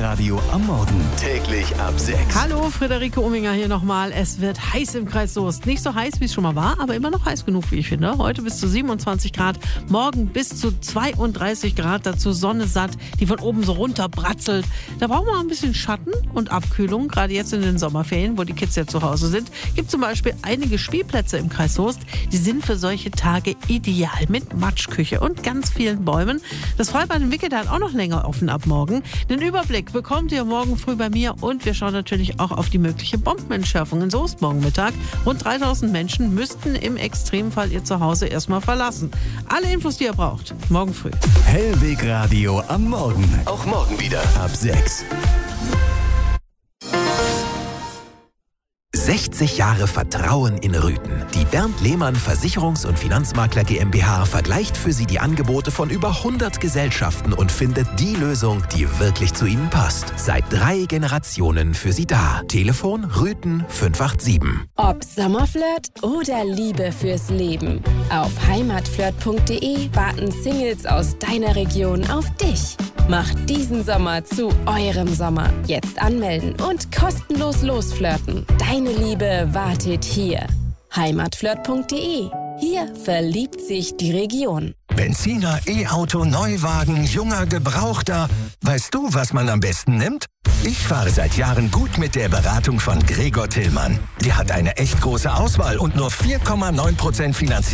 Hellwegradio am Morgen. Täglich ab 6. Hallo, Friederike Umminger hier nochmal. Es wird heiß im Kreis Soest. Nicht so heiß, wie es schon mal war, aber immer noch heiß genug, wie ich finde. Heute bis zu 27 Grad, morgen bis zu 32 Grad. Dazu Sonne satt, die von oben so runter bratzelt. Da brauchen wir ein bisschen Schatten und Abkühlung. Gerade jetzt in den Sommerferien, wo die Kids ja zu Hause sind, gibt zum Beispiel einige Spielplätze im Kreis Soest. Die sind für solche Tage ideal mit Matschküche und ganz vielen Bäumen. Das Freibad in Wickede hat auch noch länger offen ab morgen. Den Überblick bekommt ihr morgen früh bei mir und wir schauen natürlich auch auf die mögliche Bombenentschärfung in Soest morgen Mittag. Rund 3000 Menschen müssten im Extremfall ihr Zuhause erstmal verlassen. Alle Infos, die ihr braucht, morgen früh. Hellwegradio am Morgen. Auch morgen wieder ab 6. 60 Jahre Vertrauen in Rüthen. Die Bernd Lehmann Versicherungs- und Finanzmakler GmbH vergleicht für Sie die Angebote von über 100 Gesellschaften und findet die Lösung, die wirklich zu Ihnen passt. Seit 3 Generationen für Sie da. Telefon Rüthen 587. Ob Sommerflirt oder Liebe fürs Leben. Auf heimatflirt.de warten Singles aus deiner Region auf dich. Macht diesen Sommer zu eurem Sommer. Jetzt anmelden und kostenlos losflirten. Deine Liebe wartet hier. heimatflirt.de. Hier verliebt sich die Region. Benziner, E-Auto, Neuwagen, junger, gebrauchter. Weißt du, was man am besten nimmt? Ich fahre seit Jahren gut mit der Beratung von Gregor Tillmann. Die hat eine echt große Auswahl und nur 4,9% finanziert.